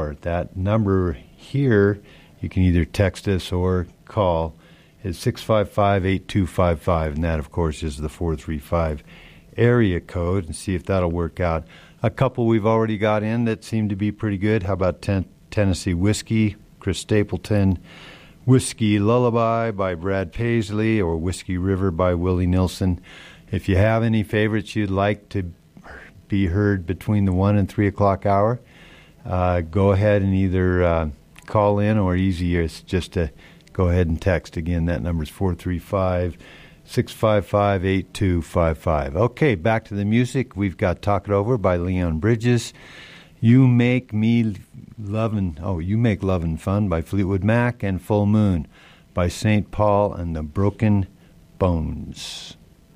hour. That number here, you can either text us or call, is 655-8255, and that, of course, is the 435 area code, and see if that'll work out. A couple we've already got in that seem to be pretty good. How about Tennessee Whiskey, Chris Stapleton, Whiskey Lullaby by Brad Paisley, or Whiskey River by Willie Nilsson. If you have any favorites you'd like to be heard between the 1 and 3 o'clock hour, go ahead and either call in, or easier is just to go ahead and text. Again, that number is 435-655-8255. Okay, back to the music. We've got Talk It Over by Leon Bridges. You Make Lovin' Fun by Fleetwood Mac, and Full Moon by St. Paul and the Broken Bones.